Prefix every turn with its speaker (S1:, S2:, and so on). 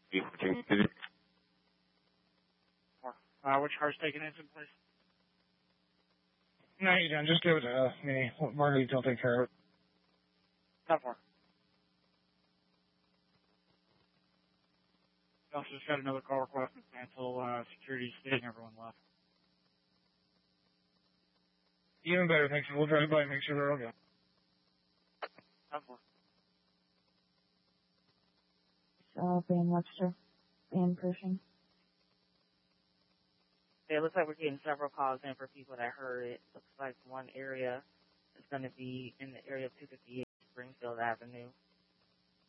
S1: Which car's taking engine, please?
S2: No, you don't. Just give it to me. Marguerite will take care of it.
S1: 10-4. We also just got another call request to cancel security stating everyone left.
S2: Even better, thanks. We'll drive by and make sure they're all good.
S1: 10-4.
S3: Van Webster, Van Pershing.
S4: Yeah, it looks like we're getting several calls in for people that heard it. Looks like one area is going to be in the area of 258 Springfield Avenue.